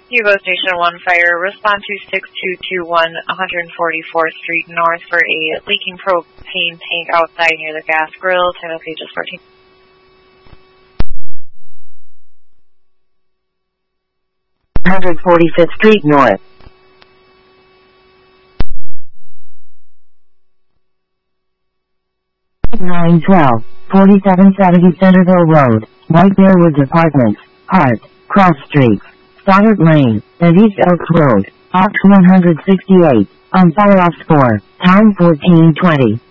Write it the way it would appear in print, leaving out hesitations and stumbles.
Hugo Station 1 Fire, respond to 6221 144th Street North for a leaking propane tank outside near the gas grill. Title pages 14. 145th Street North. 912, 4770 Centerville Road, White Bear Woods Apartments, Hart, Cross Street, Stoddard Lane, and East Elks Road, Ox 168, on fire off score, time 14:20.